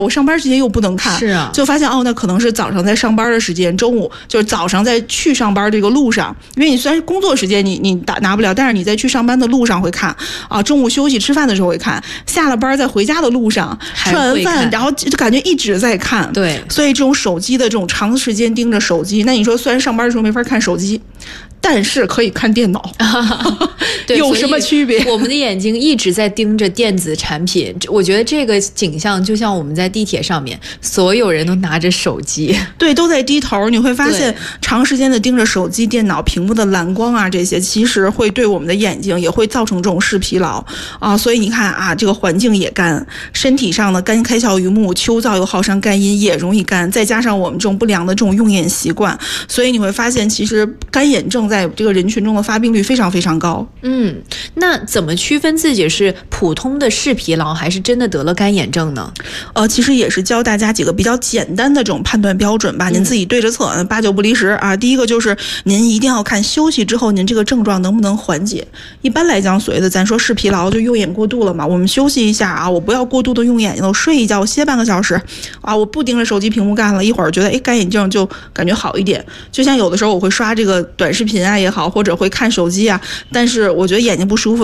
我上班时间又不能看， 是啊， 就发现那可能是早上在上班的时间，中午就是早上在去上班这个路上，因为你虽然工作时间你拿不了，但是你在去上班的路上会看啊，中午休息吃饭的时候会看，下了班在回家的路上吃完饭，然后就感觉一直在看。 对， 所以这种手机的这种长时间盯着手机，那你说虽然上班的时候没法看手机，但是可以看电脑， 对， 有什么区别？ 我们的眼睛一直在盯着电子产品，我觉得这个景象就像我们在地铁上面，所有人都拿着手机， 对，都在低头。你会发现，长时间的盯着手机、电脑屏幕的蓝光啊，这些其实会对我们的眼睛也会造成这种视疲劳啊。所以你看啊，这个环境也干，身体上的干开窍于目，秋燥又好伤肝阴，也容易干。再加上我们这种不良的这种用眼习惯，所以你会发现，其实干眼症在这个人群中的发病率非常非常高。 那怎么区分自己是普通的视疲劳，还是真的得了干眼症呢？ 其实也是教大家几个比较简单的这种判断标准吧，您自己对着测，8九不离10啊。第一个就是您一定要看休息之后您这个症状能不能缓解。一般来讲，所谓的咱说视疲劳就用眼过度了嘛，我们休息一下啊，我不要过度的用眼睛，我睡一觉，我歇半个小时啊，我不盯着手机屏幕干了一会儿，觉得干眼症就感觉好一点。就像有的时候我会刷这个短视频啊也好，或者会看手机啊，但是我觉得眼睛不舒服